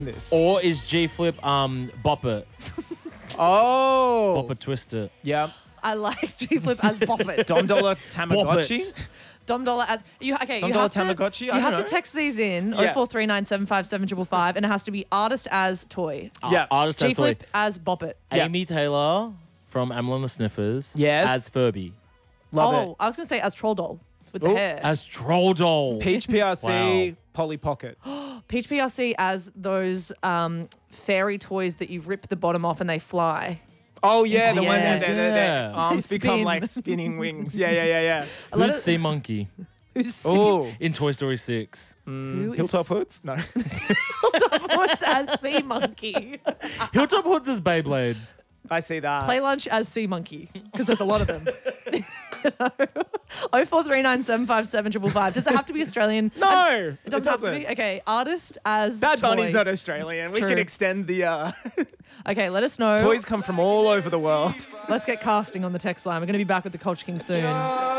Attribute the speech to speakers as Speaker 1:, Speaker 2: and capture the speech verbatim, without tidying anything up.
Speaker 1: this.
Speaker 2: Or is G Flip um Bop It?
Speaker 1: Oh.
Speaker 2: Bop It, Twist It.
Speaker 1: Yeah.
Speaker 3: I like G Flip as Bop It.
Speaker 1: Dom Dollar
Speaker 2: Bop
Speaker 1: Tamagotchi.
Speaker 2: It.
Speaker 3: Dom Dollar as you okay.
Speaker 1: Dom
Speaker 3: you
Speaker 1: Dollar
Speaker 3: have to,
Speaker 1: Tamagotchi? I
Speaker 3: You
Speaker 1: don't
Speaker 3: have
Speaker 1: know.
Speaker 3: to text these in
Speaker 1: Yeah.
Speaker 3: oh four three nine seven five seven five five, and it has to be artist as toy.
Speaker 1: Yeah.
Speaker 2: Uh, artist
Speaker 3: G
Speaker 2: as toy.
Speaker 3: Flip as Bop It.
Speaker 1: Yeah.
Speaker 2: Amy Taylor from Amel and the Sniffers.
Speaker 1: Yes.
Speaker 2: As Furby.
Speaker 1: Love
Speaker 3: oh, I was gonna say as Troll Doll with
Speaker 1: Ooh,
Speaker 3: the hair.
Speaker 2: As Troll Doll.
Speaker 1: it. Peach P R C,
Speaker 2: Wow.
Speaker 1: Polly Pocket.
Speaker 3: Peach P R C as those um, fairy toys that you rip the bottom off and they fly.
Speaker 1: Oh yeah, the
Speaker 3: Yeah.
Speaker 1: one that their, their, their
Speaker 2: Yeah.
Speaker 1: arms
Speaker 3: They
Speaker 1: become
Speaker 3: spin.
Speaker 1: like spinning wings. Yeah, yeah, yeah, yeah.
Speaker 3: A lot
Speaker 2: Who's
Speaker 3: of-
Speaker 2: Sea Monkey
Speaker 3: Who's
Speaker 1: Oh,
Speaker 2: in Toy Story six?
Speaker 3: who is
Speaker 1: Hilltop Hoods? No.
Speaker 3: Hilltop as Sea Monkey?
Speaker 2: Hilltop Hoods is Beyblade.
Speaker 1: I see that.
Speaker 3: Play Lunch as Sea Monkey because there's a lot of them. oh four three nine seven five seven five five. Does it have to be Australian?
Speaker 1: No,
Speaker 3: It doesn't, have to be. Okay, artist as
Speaker 1: Bad
Speaker 3: toy.
Speaker 1: Bunny's not Australian. We
Speaker 3: True.
Speaker 1: can extend the uh,
Speaker 3: Okay, let us know.
Speaker 1: toys come from all over the world.
Speaker 3: Let's get casting on the text line. We're going to be back with the Culture King soon.